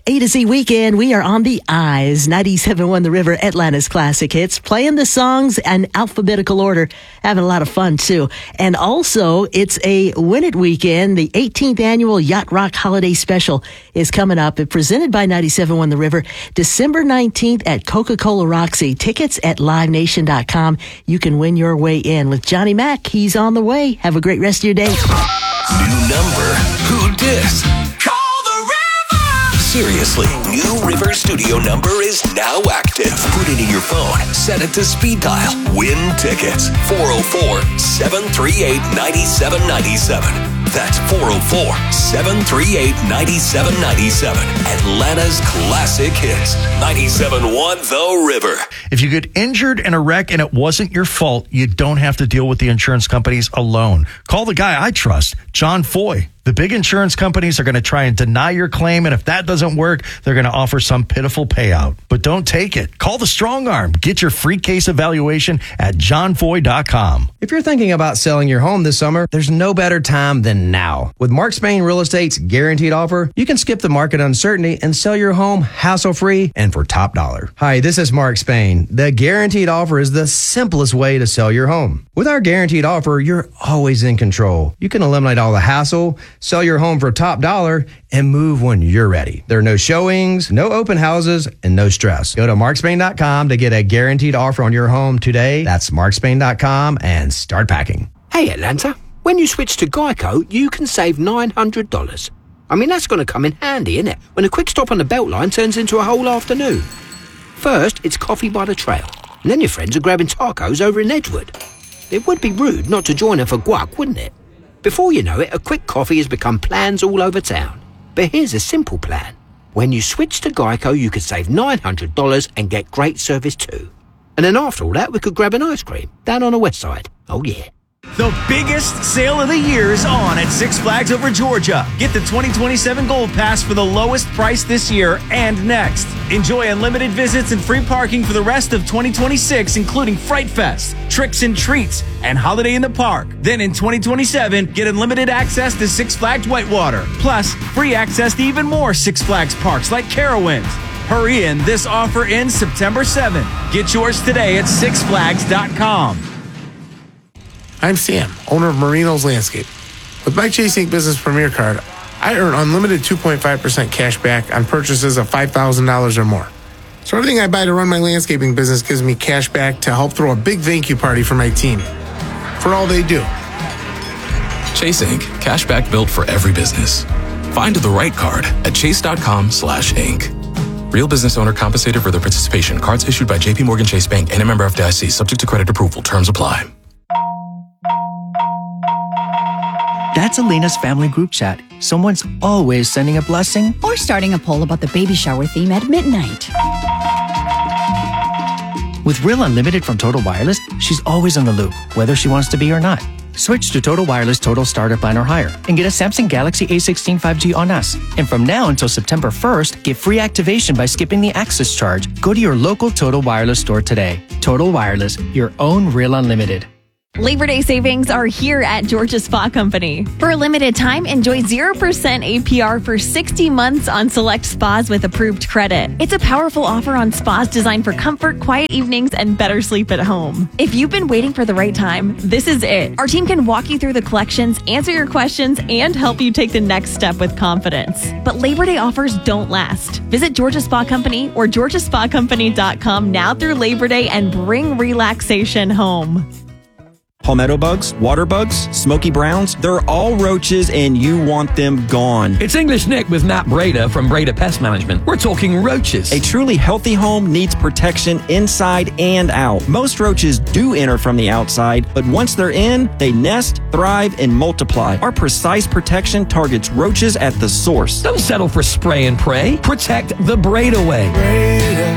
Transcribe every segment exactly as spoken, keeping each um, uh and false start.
A to Z weekend, we are on the Eyes, ninety-seven point one The River, Atlanta's classic hits, playing the songs in alphabetical order, having a lot of fun too. And also, it's a Win It weekend. The eighteenth annual Yacht Rock Holiday Special is coming up. It's presented by ninety-seven point one The River, December nineteenth at Coca-Cola Roxy. Tickets at live nation dot com. You can win your way in with Johnny Mac. He's on the way. Have a great rest of your day. New number. Who dis? Seriously, new River Studio number is now active. Put it in your phone, set it to speed dial, win tickets. four oh four, seven three eight, nine seven nine seven. That's four oh four, seven three eight, nine seven nine seven. Atlanta's classic hits. ninety-seven point one The River. If you get injured in a wreck and it wasn't your fault, you don't have to deal with the insurance companies alone. Call the guy I trust, John Foy. The big insurance companies are going to try and deny your claim, and if that doesn't work, they're going to offer some pitiful payout. But don't take it. Call the Strong Arm. Get your free case evaluation at john foy dot com. If you're thinking about selling your home this summer, there's no better time than now. With Mark Spain Real Estate's guaranteed offer, you can skip the market uncertainty and sell your home hassle-free and for top dollar. Hi, this is Mark Spain. The guaranteed offer is the simplest way to sell your home. With our guaranteed offer, you're always in control. You can eliminate all the hassle, sell your home for top dollar, and move when you're ready. There are no showings, no open houses, and no stress. Go to mark spain dot com to get a guaranteed offer on your home today. That's mark spain dot com and start packing. Hey, Atlanta. When you switch to Geico, you can save nine hundred dollars. I mean, that's going to come in handy, isn't it? When a quick stop on the Beltline turns into a whole afternoon. First, it's coffee by the trail. And then your friends are grabbing tacos over in Edgewood. It would be rude not to join them for guac, wouldn't it? Before you know it, a quick coffee has become plans all over town. But here's a simple plan. When you switch to Geico, you could save nine hundred dollars and get great service too. And then after all that, we could grab an ice cream down on the west side. Oh yeah. The biggest sale of the year is on at Six Flags Over Georgia. Get the twenty twenty-seven Gold Pass for the lowest price this year and next. Enjoy unlimited visits and free parking for the rest of twenty twenty-six, including Fright Fest, Tricks and Treats, and Holiday in the Park. Then in twenty twenty-seven, get unlimited access to Six Flags Whitewater, plus free access to even more Six Flags parks like Carowinds. Hurry in, this offer ends September seventh. Get yours today at six flags dot com. I'm Sam, owner of Marino's Landscape. With my Chase Ink Business Premier Card, I earn unlimited two point five percent cash back on purchases of five thousand dollars or more. So everything I buy to run my landscaping business gives me cash back to help throw a big thank you party for my team, for all they do. Chase Ink, cash back built for every business. Find the right card at chase dot com slash ink. Real business owner compensated for their participation. Cards issued by J P Morgan Chase Bank and a member F D I C, subject to credit approval. Terms apply. That's Elena's family group chat. Someone's always sending a blessing or starting a poll about the baby shower theme at midnight. With Real Unlimited from Total Wireless, she's always in the loop, whether she wants to be or not. Switch to Total Wireless Total Starter Plan or higher and get a Samsung Galaxy A sixteen five G on us. And from now until September first, get free activation by skipping the access charge. Go to your local Total Wireless store today. Total Wireless, your own Real Unlimited. Labor Day savings are here at Georgia Spa Company. For a limited time, enjoy zero percent A P R for sixty months on select spas with approved credit. It's a powerful offer on spas designed for comfort, quiet evenings, and better sleep at home. If you've been waiting for the right time, this is it. Our team can walk you through the collections, answer your questions, and help you take the next step with confidence. But Labor Day offers don't last. Visit Georgia Spa Company or georgia spa company dot com now through Labor Day and bring relaxation home. Palmetto bugs, water bugs, smoky browns, they're all roaches and you want them gone. It's English Nick with Nat Breda from Breda Pest Management. We're talking roaches. A truly healthy home needs protection inside and out. Most roaches do enter from the outside, but once they're in, they nest, thrive, and multiply. Our precise protection targets roaches at the source. Don't settle for spray and pray. Protect the Breda way. Breda,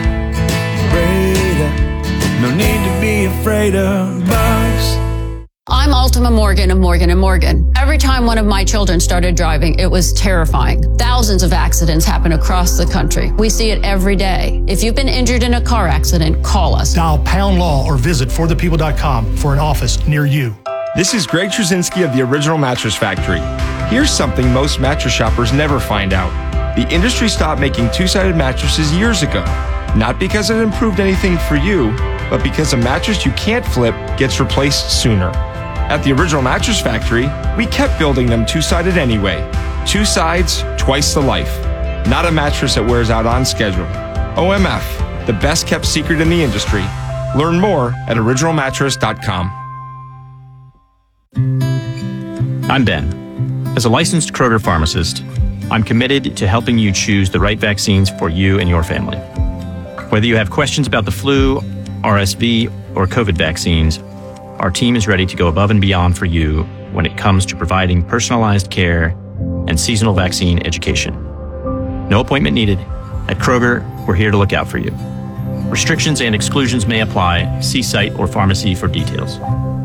Breda, no need to be afraid of bugs. I'm Ultima Morgan of Morgan and Morgan. Every time one of my children started driving, it was terrifying. Thousands of accidents happen across the country. We see it every day. If you've been injured in a car accident, call us. Dial Pound Law or visit for the people dot com for an office near you. This is Greg Trzynski of the Original Mattress Factory. Here's something most mattress shoppers never find out. The industry stopped making two-sided mattresses years ago, not because it improved anything for you, but because a mattress you can't flip gets replaced sooner. At the Original Mattress Factory, we kept building them two-sided anyway. Two sides, twice the life. Not a mattress that wears out on schedule. O M F, the best kept secret in the industry. Learn more at original mattress dot com. I'm Ben. As a licensed Kroger pharmacist, I'm committed to helping you choose the right vaccines for you and your family. Whether you have questions about the flu, R S V, or COVID vaccines, our team is ready to go above and beyond for you when it comes to providing personalized care and seasonal vaccine education. No appointment needed. At Kroger, we're here to look out for you. Restrictions and exclusions may apply. See site or pharmacy for details.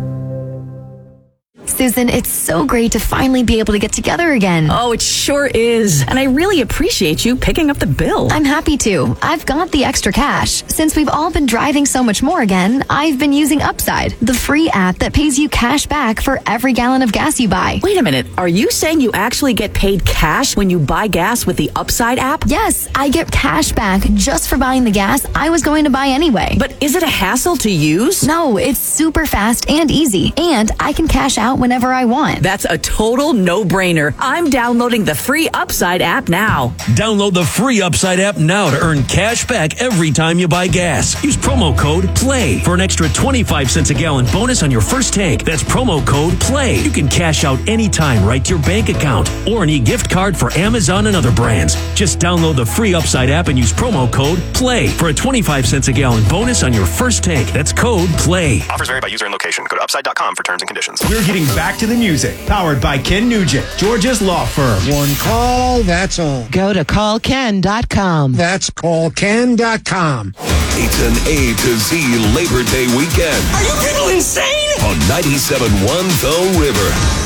Susan, it's so great to finally be able to get together again. Oh, it sure is. And I really appreciate you picking up the bill. I'm happy to. I've got the extra cash. Since we've all been driving so much more again, I've been using Upside, the free app that pays you cash back for every gallon of gas you buy. Wait a minute. Are you saying you actually get paid cash when you buy gas with the Upside app? Yes, I get cash back just for buying the gas I was going to buy anyway. But is it a hassle to use? No, it's super fast and easy. And I can cash out whenever I want. That's a total no-brainer. I'm downloading the free Upside app now. Download the free Upside app now to earn cash back every time you buy gas. Use promo code PLAY for an extra twenty-five cents a gallon bonus on your first tank. That's promo code PLAY. You can cash out anytime right to your bank account or an e-gift card for Amazon and other brands. Just download the free Upside app and use promo code PLAY for a twenty-five cents a gallon bonus on your first tank. That's code PLAY. Offers vary by user and location. Go to upside dot com for terms and conditions. We're getting back to the music, powered by Ken Nugent, Georgia's law firm. One call, that's all. Go to call ken dot com. That's call ken dot com. It's an A to Z Labor Day weekend. Are you getting insane? On ninety-seven point one The River.